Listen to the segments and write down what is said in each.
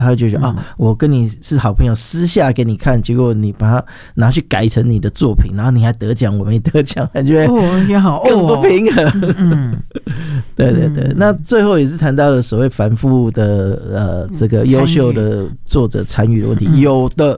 他就觉得我跟你是好朋友，私下给你看，结果你把它拿去改成你的作品，然后你还得奖，我没得奖，他觉得更不平衡。对对对，那最后也是谈到了所谓反复的这个优秀的作者参与的问题，有的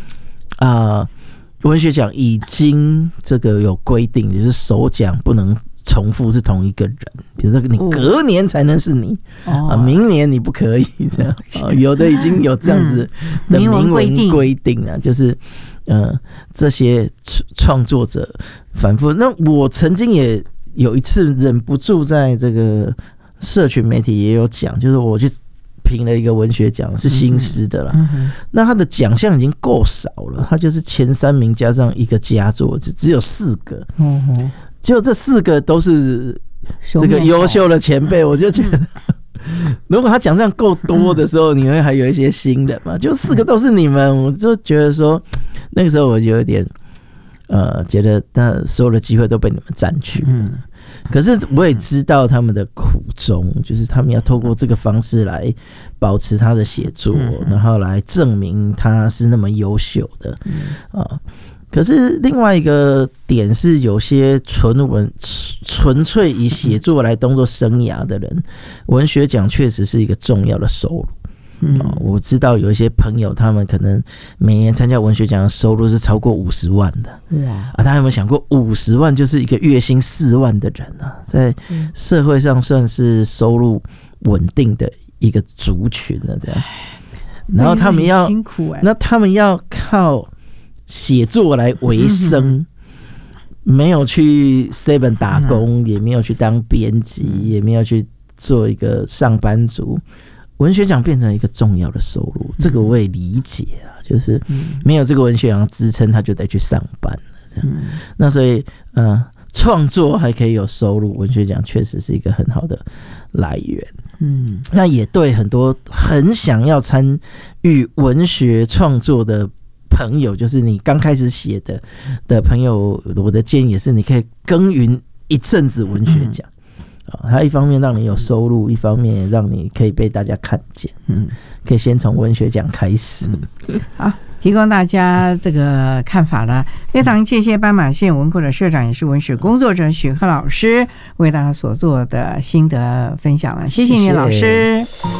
文学奖已经这个有规定，就是首奖不能重复是同一个人，比如说你隔年才能是你，明年你不可以这样，有的已经有这样子的明文规定了，就是这些创作者反复。那我曾经也有一次忍不住在这个社群媒体也有讲，就是我去评了一个文学奖，是新诗的啦。那他的奖项已经够少了，他就是前3名加上一个佳作，就只有4个。结果这4个都是这个优秀的前辈，我就觉得，如果他奖项够多的时候，你会还有一些新人嘛？就4个都是你们，我就觉得说，那个时候我有点觉得那所有的机会都被你们占去。可是我也知道他们的苦衷，就是他们要透过这个方式来保持他的写作，然后来证明他是那么优秀的可是另外一个点是，有些纯粹以写作来当作生涯的人，文学奖确实是一个重要的收入。我知道有一些朋友，他们可能每年参加文学奖的收入是超过50万的。大家有没有想过，50万就是一个月薪4万的人啊，在社会上算是收入稳定的一个族群了，这样。然后他们要，那他们要靠写作来维生，没有去 7 打工，也没有去当编辑，也没有去做一个上班族。文学奖变成一个重要的收入，这个我也理解啦，就是没有这个文学奖支撑，他就得去上班了，这样。那所以创作还可以有收入，文学奖确实是一个很好的来源。那也对很多很想要参与文学创作的朋友，就是你刚开始写的朋友，我的建议也是，你可以耕耘一阵子文学奖。它一方面让你有收入，一方面让你可以被大家看见。可以先从文学奖开始。 好，提供大家这个看法了。非常谢谢斑马线文库的社长，也是文学工作者许鹤老师为大家所做的心得分享了。谢谢你，老师。